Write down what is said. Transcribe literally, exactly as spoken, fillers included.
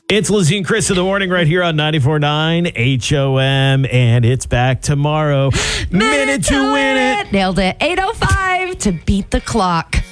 It's Lizzie and Chris in the morning right here on ninety-four point nine H O M, and it's back tomorrow. Minute, Minute to, to win it. it. Nailed it. eight oh five to beat the clock.